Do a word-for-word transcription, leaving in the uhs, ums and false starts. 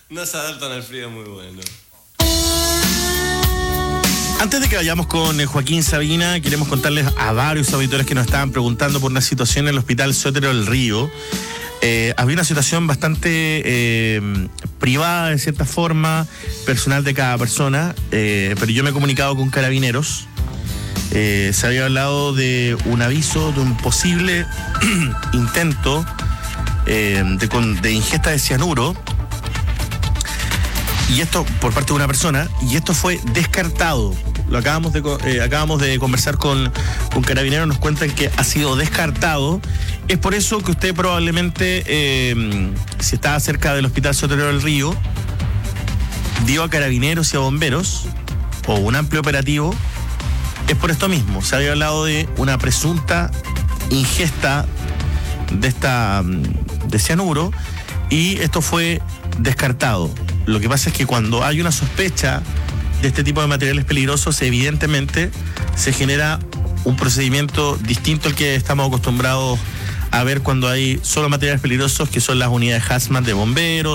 No se adaptan al frío, muy bueno. Antes de que vayamos con Joaquín Sabina, queremos contarles a varios auditores que nos estaban preguntando por una situación en el Hospital Sotero del Río. Eh, había una situación bastante eh, privada, de cierta forma, personal de cada persona, eh, pero yo me he comunicado con Carabineros. Eh, se había hablado de un aviso de un posible intento eh, de, con, de ingesta de cianuro, y esto por parte de una persona, y esto fue descartado. Lo acabamos de eh, acabamos de conversar con, con Carabineros, nos cuentan que ha sido descartado. Es por eso que usted probablemente, eh, si estaba cerca del Hospital Sotero del Río, dio a Carabineros y a bomberos, o un amplio operativo. Es por esto mismo, se había hablado de una presunta ingesta de esta de cianuro, y esto fue descartado. Lo que pasa es que cuando hay una sospecha de este tipo de materiales peligrosos, evidentemente se genera un procedimiento distinto al que estamos acostumbrados a ver cuando hay solo materiales peligrosos, que son las unidades hazmat de bomberos